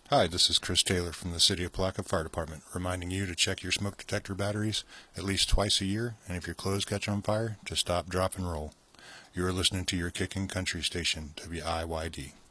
Hi, this is Chris Taylor from the City of Palaca Fire Department, reminding you to check your smoke detector batteries at least twice a year, and if your clothes catch on fire, to stop, drop, and roll. You are listening to your Kickin' Country station, WIYD.